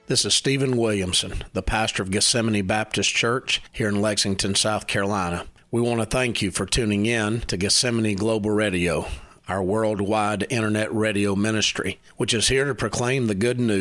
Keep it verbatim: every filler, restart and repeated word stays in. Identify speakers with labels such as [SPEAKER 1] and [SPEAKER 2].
[SPEAKER 1] This is Stephen Williamson, the pastor of Gethsemane Baptist Church here in Lexington, South Carolina. We want to thank you for tuning in to Gethsemane Global Radio, our worldwide internet radio ministry, which is here to proclaim the good news